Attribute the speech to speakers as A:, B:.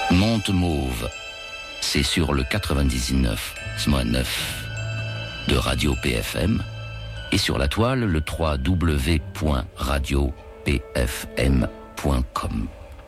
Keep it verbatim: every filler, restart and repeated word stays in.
A: Monte Mauve, c'est sur le quatre-vingt-dix-neuf neuf de Radio P F M et sur la toile le w w w point radio p f m point com.